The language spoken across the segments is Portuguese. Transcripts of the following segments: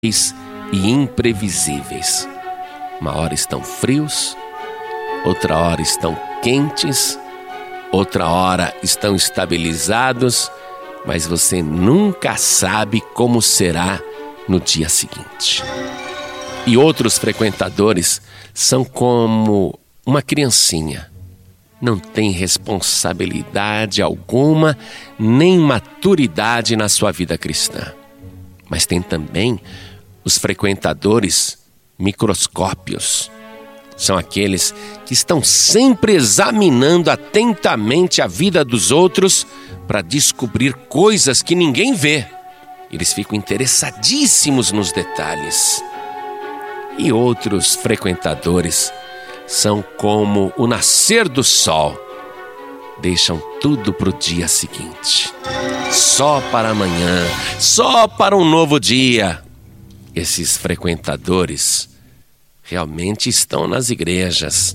e imprevisíveis. Uma hora estão frios, outra hora estão quentes, outra hora estão estabilizados, mas você nunca sabe como será no dia seguinte. E outros frequentadores são como uma criancinha. Não tem responsabilidade alguma, nem maturidade na sua vida cristã. Mas tem também os frequentadores microscópios. São aqueles que estão sempre examinando atentamente a vida dos outros para descobrir coisas que ninguém vê. Eles ficam interessadíssimos nos detalhes. E outros frequentadores são como o nascer do sol. Deixam tudo para o dia seguinte. Só para amanhã, só para um novo dia. Esses frequentadores realmente estão nas igrejas,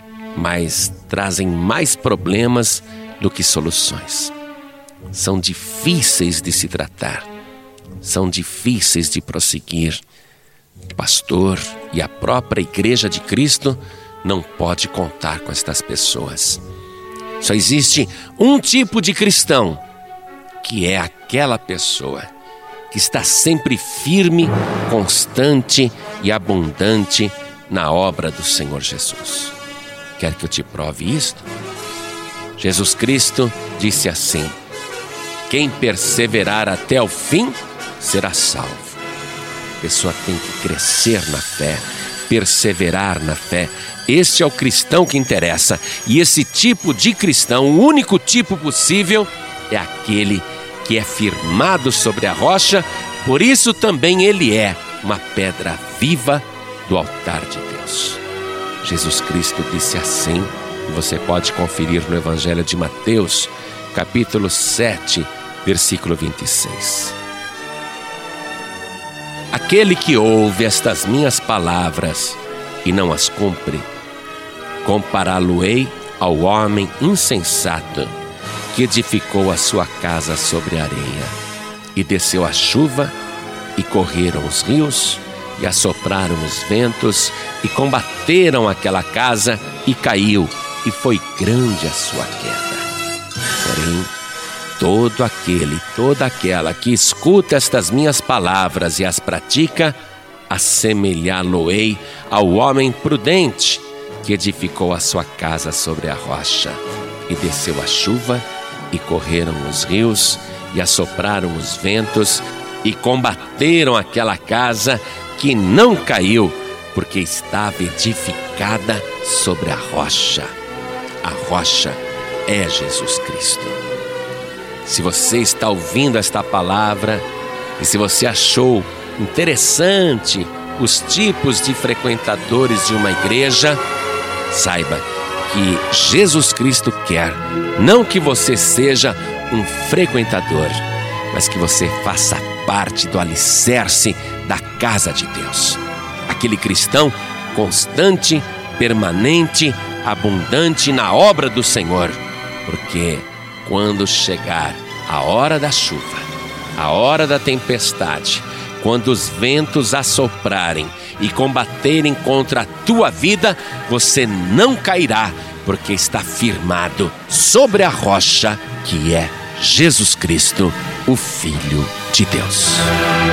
mas trazem mais problemas do que soluções. São difíceis de se tratar, são difíceis de prosseguir. O pastor e a própria Igreja de Cristo não pode contar com estas pessoas. Só existe um tipo de cristão, que é aquela pessoa que está sempre firme, constante e abundante na obra do Senhor Jesus. Quer que eu te prove isto? Jesus Cristo disse assim: quem perseverar até o fim será salvo. A pessoa tem que crescer na fé, perseverar na fé. Este é o cristão que interessa. E esse tipo de cristão, o único tipo possível, é aquele que é firmado sobre a rocha. Por isso também ele é uma pedra viva do altar de Deus. Jesus Cristo disse assim, e você pode conferir no Evangelho de Mateus, capítulo 7, versículo 26. Aquele que ouve estas minhas palavras e não as cumpre, compará-lo-ei ao homem insensato que edificou a sua casa sobre a areia. E desceu a chuva, e correram os rios, e assopraram os ventos, e combateram aquela casa, e caiu, e foi grande a sua queda. Porém, todo aquele, toda aquela que escuta estas minhas palavras e as pratica, assemelhá-lo-ei ao homem prudente, que edificou a sua casa sobre a rocha. E desceu a chuva, e correram os rios, e assopraram os ventos, e combateram aquela casa, que não caiu, porque estava edificada sobre a rocha. A rocha é Jesus Cristo. Se você está ouvindo esta palavra, e se você achou interessante os tipos de frequentadores de uma igreja, saiba que Jesus Cristo quer, não que você seja um frequentador, mas que você faça parte do alicerce da casa de Deus. Aquele cristão constante, permanente, abundante na obra do Senhor. Porque quando chegar a hora da chuva, a hora da tempestade, quando os ventos assoprarem e combaterem contra a tua vida, você não cairá, porque está firmado sobre a rocha, que é Jesus Cristo, o Filho de Deus.